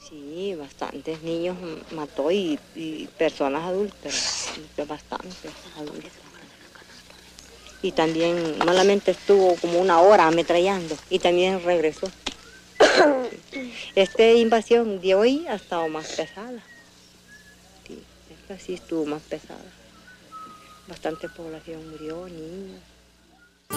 Sí, bastantes niños mató y personas adultas, bastantes adultos. Y también malamente estuvo como una hora ametrallando y también regresó. Esta invasión de hoy ha estado más pesada. Sí, esta sí estuvo más pesada. Bastante población murió, niños.